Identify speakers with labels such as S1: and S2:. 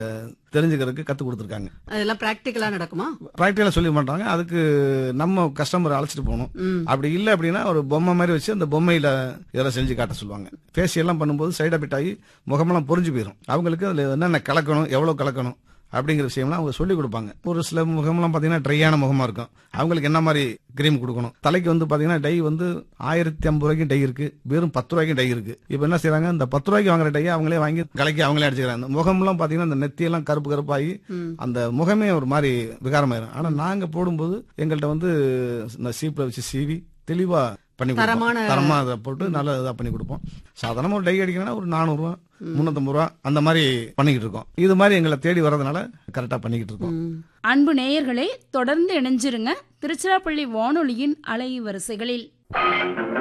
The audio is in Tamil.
S1: தெரிஞ்சுக்கிறதுக்கு கற்றுக் கொடுத்துருக்காங்க.
S2: அதெல்லாம் பிராக்டிக்கலா நடக்குமா?
S1: ப்ராக்டிக்கலாக சொல்லி மாட்டாங்க. அதுக்கு நம்ம கஸ்டமரை அழைச்சிட்டு போகணும். அப்படி இல்லை அப்படின்னா ஒரு பொம்மை மாதிரி வச்சு அந்த பொம்மையில இதெல்லாம் செஞ்சு காட்ட சொல்லுவாங்க. ஃபேஷியல்லாம் பண்ணும்போது சைட் எஃபெக்ட் ஆகி முகமெல்லாம் பொறிஞ்சு போயிடும். அவங்களுக்கு அதில் என்னென்ன கலக்கணும், எவ்வளோ கலக்கணும் அப்படிங்கிற விஷயம்லாம் அவங்க சொல்லிக் கொடுப்பாங்க. ஒரு சில முகம்லாம் பார்த்தீங்கன்னா ட்ரையான முகமா இருக்கும். அவங்களுக்கு என்ன மாதிரி கிரீம் கொடுக்கணும். தலைக்கு வந்து பார்த்தீங்கன்னா டை வந்து 1050 ரூபாய்க்கும் டை இருக்கு, வெறும் 10 ரூபாய்க்கும் டை இருக்கு. இப்போ என்ன செய்யறாங்க, இந்த 10 ரூபாய்க்கு வாங்குற டையை அவங்களே வாங்கி கலக்கி அவங்களே அடிச்சுக்கிறாங்க. முகம்லாம் பார்த்தீங்கன்னா இந்த நெத்தியெல்லாம் கருப்பு கருப்பாகி அந்த முகமே ஒரு மாதிரி விகாரமாயிரும். ஆனால் நாங்க போடும்போது எங்கள்கிட்ட வந்து இந்த சீப்பில் வச்சு சீவி தெளிவா பண்ணி கொடுப்போம். தரமா அதை போட்டு நல்ல இதாக பண்ணி கொடுப்போம். சாதாரணமாக ஒரு டை அடிக்கணும்னா ஒரு 400 ரூபா 350 ரூபா அந்த மாதிரி பண்ணிக்கிட்டு இருக்கோம். இது மாதிரி எங்களை தேடி வர்றதுனால கரெக்டா பண்ணிக்கிட்டு இருக்கோம்.
S3: அன்பு நேயர்களே, தொடர்ந்து இணைஞ்சிருங்க திருச்சிராப்பள்ளி வானொலியின் அலைவரிசைகளில்.